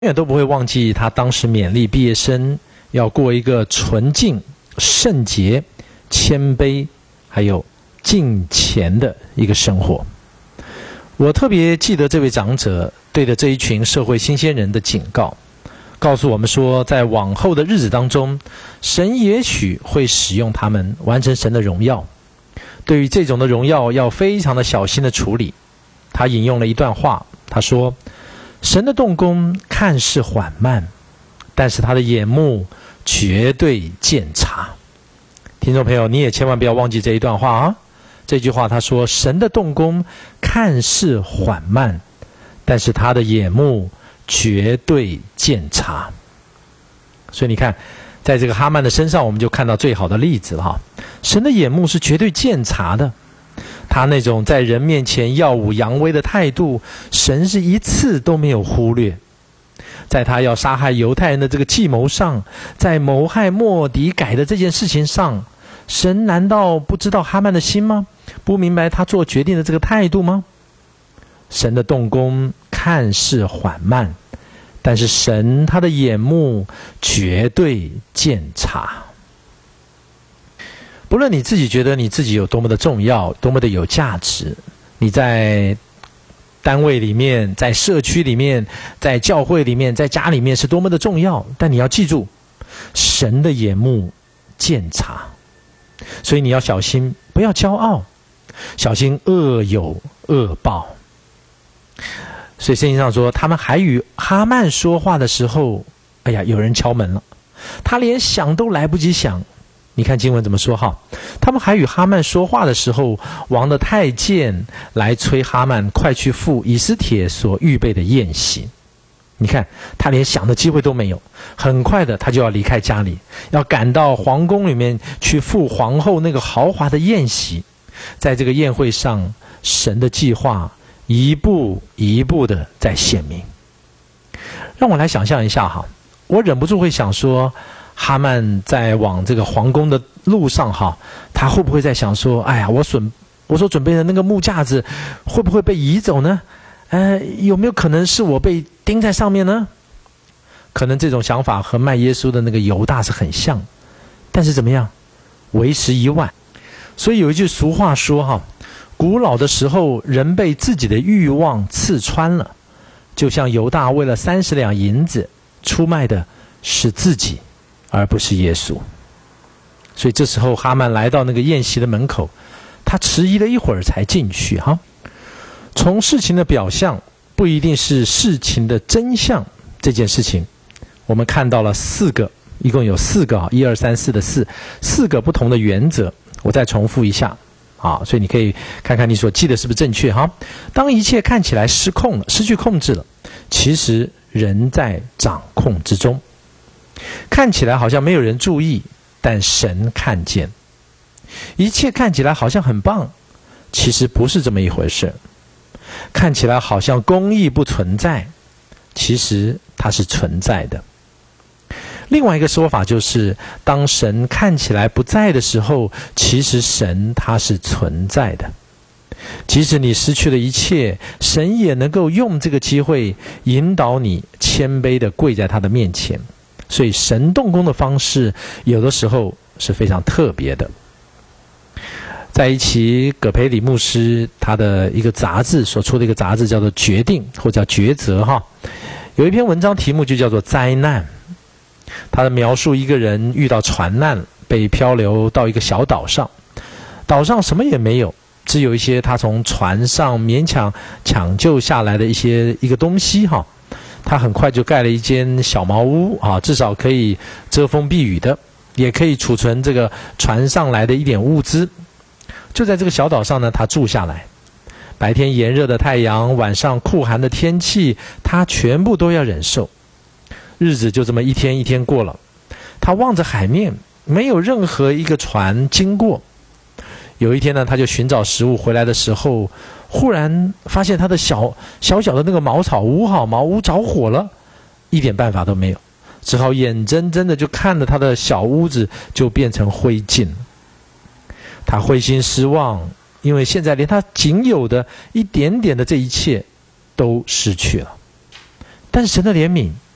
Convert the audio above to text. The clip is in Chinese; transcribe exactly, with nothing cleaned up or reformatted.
远都不会忘记他当时勉励毕业生要过一个纯净、圣洁、谦卑，还有敬虔的一个生活。我特别记得这位长者对着这一群社会新鲜人的警告，告诉我们说，在往后的日子当中，神也许会使用他们完成神的荣耀。对于这种的荣耀，要非常的小心的处理。他引用了一段话，他说：神的动工看似缓慢，但是他的眼目绝对鉴察。听众朋友，你也千万不要忘记这一段话啊！这句话他说，神的动工看似缓慢，但是他的眼目绝对鉴察。所以你看，在这个哈曼的身上，我们就看到最好的例子了哈。神的眼目是绝对鉴察的，他那种在人面前耀武扬威的态度，神是一次都没有忽略。在他要杀害犹太人的这个计谋上，在谋害末底改的这件事情上，神难道不知道哈曼的心吗？不明白他做决定的这个态度吗？神的动工看似缓慢，但是神他的眼目绝对鉴察。不论你自己觉得你自己有多么的重要，多么的有价值，你在单位里面，在社区里面，在教会里面，在家里面是多么的重要，但你要记住，神的眼目鉴察。所以你要小心，不要骄傲，小心恶有恶报。所以圣经上说，他们还与哈曼说话的时候，哎呀，有人敲门了，他连想都来不及想。你看经文怎么说哈？他们还与哈曼说话的时候，王的太监来催哈曼快去赴以斯帖所预备的宴席。你看他连想的机会都没有，很快的他就要离开家里，要赶到皇宫里面去赴皇后那个豪华的宴席。在这个宴会上，神的计划一步一步的在显明。让我来想象一下哈，我忍不住会想说，哈曼在往这个皇宫的路上哈，他会不会在想说，哎呀，我准我所准备的那个木架子会不会被移走呢？呃，有没有可能是我被钉在上面呢？可能这种想法和卖耶稣的那个犹大是很像，但是怎么样，为时已晚。所以有一句俗话说哈，古老的时候人被自己的欲望刺穿了，就像犹大为了三十两银子出卖的是自己，而不是耶稣。所以这时候哈曼来到那个宴席的门口，他迟疑了一会儿才进去哈。从事情的表象不一定是事情的真相，这件事情我们看到了四个，一共有四个，一二三四的四，四个不同的原则。我再重复一下啊，所以你可以看看你所记的是不是正确哈。当一切看起来失控了，失去控制了，其实人在掌控之中。看起来好像没有人注意，但神看见。一切看起来好像很棒，其实不是这么一回事。看起来好像公义不存在，其实它是存在的。另外一个说法就是，当神看起来不在的时候，其实神它是存在的。即使你失去了一切，神也能够用这个机会引导你谦卑地跪在他的面前。所以神动工的方式有的时候是非常特别的。在一期葛培理牧师他的一个杂志所出的一个杂志叫做决定或叫抉择哈，有一篇文章题目就叫做灾难。他的描述一个人遇到船难，被漂流到一个小岛上，岛上什么也没有，只有一些他从船上勉强抢救下来的一些一个东西哈。他很快就盖了一间小茅屋啊，至少可以遮风避雨的，也可以储存这个船上来的一点物资。就在这个小岛上呢，他住下来，白天炎热的太阳，晚上酷寒的天气，他全部都要忍受。日子就这么一天一天过了，他望着海面，没有任何一个船经过。有一天呢，他就寻找食物回来的时候，忽然发现他的小小小的那个茅草屋哈，茅屋着火了，一点办法都没有，只好眼睁睁的就看着他的小屋子就变成灰烬。他灰心失望，因为现在连他仅有的一点点的这一切都失去了。但是神的怜悯